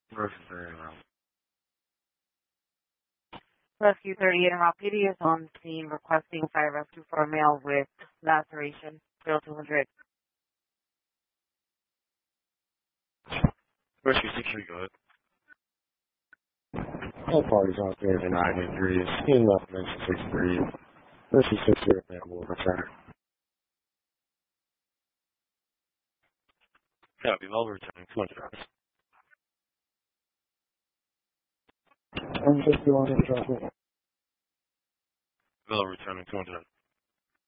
Very well. Rescue 38 in Rapidi is on scene requesting fire rescue for a male with laceration. 0200. Rescue 63, go ahead. All parties on scene for 9 injuries. Team left mention 63. Rescue 60 available for center. Copy, well, returning 200 hours. I'm just doing it, traffic. Well, returning 200 hours.